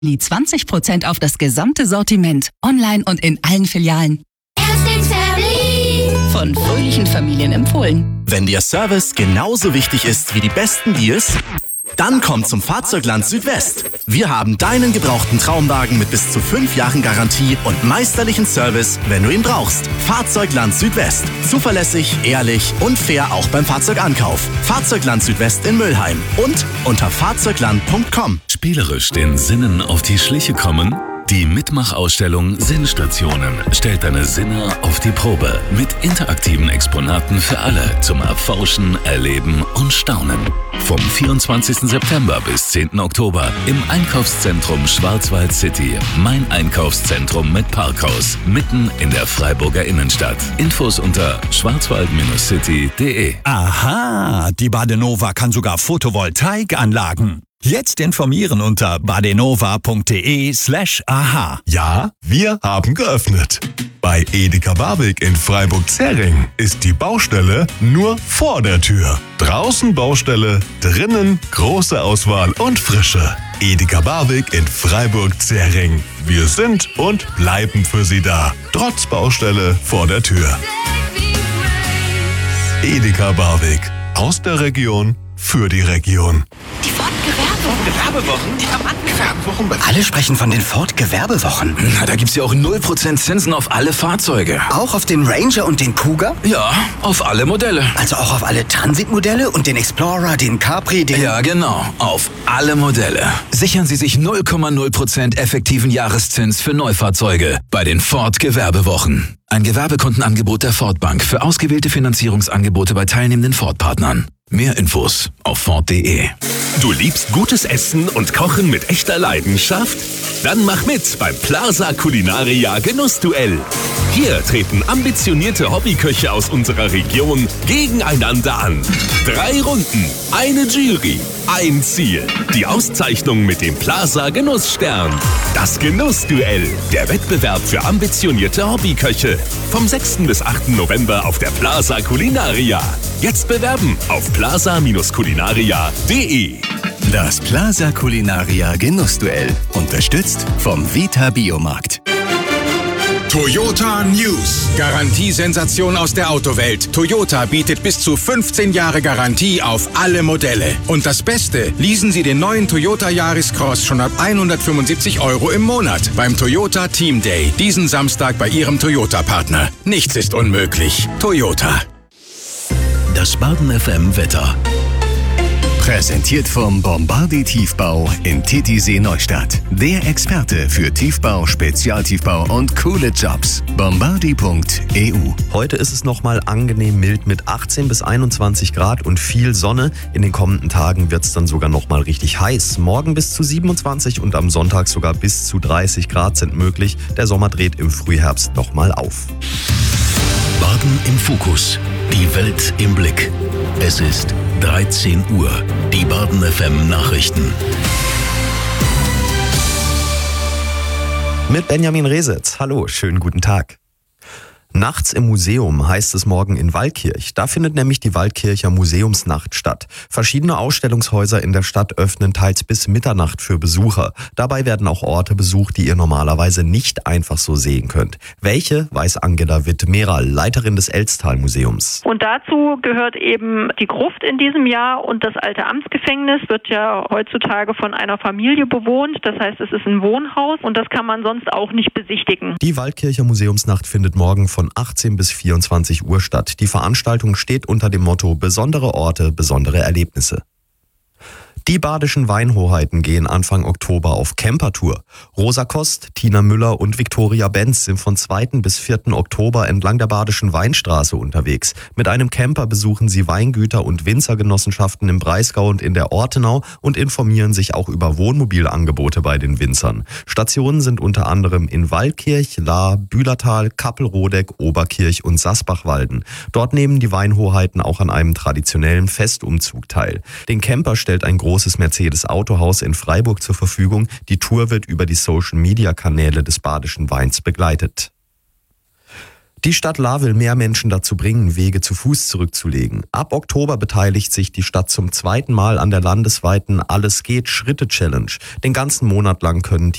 Die 20% auf das gesamte Sortiment. Online und in allen Filialen. Von fröhlichen Familien empfohlen. Wenn dir Service genauso wichtig ist wie die besten Deals, dann komm zum Fahrzeugland Südwest. Wir haben deinen gebrauchten Traumwagen mit bis zu 5 Jahren Garantie und meisterlichen Service, wenn du ihn brauchst. Fahrzeugland Südwest. Zuverlässig, ehrlich und fair auch beim Fahrzeugankauf. Fahrzeugland Südwest in Mülheim und unter fahrzeugland.com. Spielerisch den Sinnen auf die Schliche kommen? Die Mitmachausstellung Sinnstationen stellt deine Sinne auf die Probe mit interaktiven Exponaten für alle zum Erforschen, Erleben und Staunen. Vom 24. September bis 10. Oktober im Einkaufszentrum Schwarzwald City. Mein Einkaufszentrum mit Parkhaus, mitten in der Freiburger Innenstadt. Infos unter schwarzwald-city.de. Aha, die Badenova kann sogar Photovoltaikanlagen. Jetzt informieren unter badenova.de/aha. Ja, wir haben geöffnet. Bei Edeka Barwig in Freiburg-Zerring ist die Baustelle nur vor der Tür. Draußen Baustelle, drinnen große Auswahl und Frische. Edeka Barwig in Freiburg-Zerring. Wir sind und bleiben für Sie da. Trotz Baustelle vor der Tür. Edeka Barwig. Aus der Region für die Region. Die Ford-Gewerbewochen? Ja, Mann, Gewerbewochen. Alle sprechen von den Ford-Gewerbewochen. Na, da gibt's ja auch 0% Zinsen auf alle Fahrzeuge. Auch auf den Ranger und den Kuga? Ja, auf alle Modelle. Also auch auf alle Transit-Modelle und den Explorer, den Capri, den... Ja, genau. Auf alle Modelle. Sichern Sie sich 0,0% effektiven Jahreszins für Neufahrzeuge bei den Ford-Gewerbewochen. Ein Gewerbekundenangebot der Ford Bank für ausgewählte Finanzierungsangebote bei teilnehmenden Ford-Partnern. Mehr Infos auf Ford.de. Du liebst gutes Essen und Kochen mit echter Leidenschaft? Dann mach mit beim Plaza Culinaria Genussduell. Hier treten ambitionierte Hobbyköche aus unserer Region gegeneinander an. 3 Runden, eine Jury, ein Ziel. Die Auszeichnung mit dem Plaza Genussstern. Das Genussduell, der Wettbewerb für ambitionierte Hobbyköche. Vom 6. bis 8. November auf der Plaza Culinaria. Jetzt bewerben auf plaza-culinaria.de. Das Plaza Culinaria Genussduell. Unterstützt vom Vita Biomarkt. Toyota News. Garantiesensation aus der Autowelt. Toyota bietet bis zu 15 Jahre Garantie auf alle Modelle. Und das Beste, leasen Sie den neuen Toyota Yaris Cross schon ab 175 € im Monat beim Toyota Team Day. Diesen Samstag bei Ihrem Toyota-Partner. Nichts ist unmöglich. Toyota. Das Baden FM Wetter. Präsentiert vom Bombardi Tiefbau in Titisee Neustadt. Der Experte für Tiefbau, Spezialtiefbau und coole Jobs. Bombardi.eu. Heute ist es nochmal angenehm mild mit 18 bis 21 Grad und viel Sonne. In den kommenden Tagen wird es dann sogar nochmal richtig heiß. Morgen bis zu 27 und am Sonntag sogar bis zu 30 Grad sind möglich. Der Sommer dreht im Frühherbst nochmal auf. Baden im Fokus. Die Welt im Blick. Es ist 13 Uhr. Die Baden FM Nachrichten. Mit Benjamin Resitz. Hallo, schönen guten Tag. Nachts im Museum heißt es morgen in Waldkirch. Da findet nämlich die Waldkircher Museumsnacht statt. Verschiedene Ausstellungshäuser in der Stadt öffnen teils bis Mitternacht für Besucher. Dabei werden auch Orte besucht, die ihr normalerweise nicht einfach so sehen könnt. Welche, weiß Angela Witt-Meral, Leiterin des Elztal-Museums. Und dazu gehört eben die Gruft in diesem Jahr und das alte Amtsgefängnis wird ja heutzutage von einer Familie bewohnt. Das heißt, es ist ein Wohnhaus und das kann man sonst auch nicht besichtigen. Die Waldkircher Museumsnacht findet morgen von 18 bis 24 Uhr statt. Die Veranstaltung steht unter dem Motto Besondere Orte, besondere Erlebnisse. Die badischen Weinhoheiten gehen Anfang Oktober auf Campertour. Rosa Kost, Tina Müller und Viktoria Benz sind von 2. bis 4. Oktober entlang der Badischen Weinstraße unterwegs. Mit einem Camper besuchen sie Weingüter und Winzergenossenschaften im Breisgau und in der Ortenau und informieren sich auch über Wohnmobilangebote bei den Winzern. Stationen sind unter anderem in Waldkirch, Lahr, Bühlertal, Kappelrodeck, Oberkirch und Sasbachwalden. Dort nehmen die Weinhoheiten auch an einem traditionellen Festumzug teil. Den Camper stellt ein großes Mercedes-Autohaus in Freiburg zur Verfügung. Die Tour wird über die Social-Media-Kanäle des Badischen Weins begleitet. Die Stadt Lahr will mehr Menschen dazu bringen, Wege zu Fuß zurückzulegen. Ab Oktober beteiligt sich die Stadt zum 2. Mal an der landesweiten Alles geht Schritte Challenge. Den ganzen Monat lang können